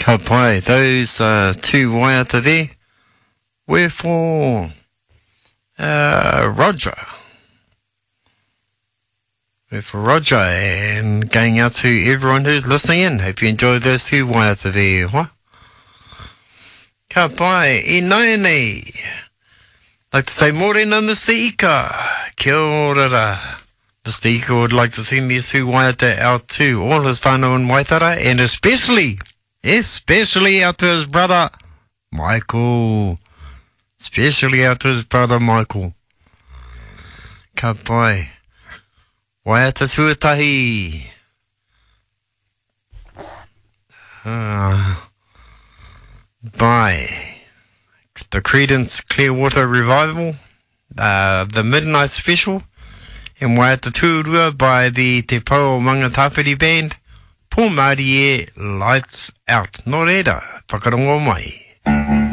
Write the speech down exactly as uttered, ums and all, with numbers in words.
Ka pai, those uh, two waiata there were for uh, Roger. Were for Roger, and going out to everyone who's listening in. Hope you enjoy those two waiata there. What? Ka pai, e nai nei. Like to say morena, Mister Ika. Kia ora. Mister Ika would like to send these two waiata out to all his whānau in Waitara, and especially, especially out to his brother, Michael. Especially out to his brother, Michael. Ka pai. Waiata tuatahi. Uh, by the Credence Clearwater Revival, uh, the Midnight Special, and Waiata Tuarua by the Te Pau Mangatapiti Band, Po Māori e Lights Out. Nō reira, whakarongo mai.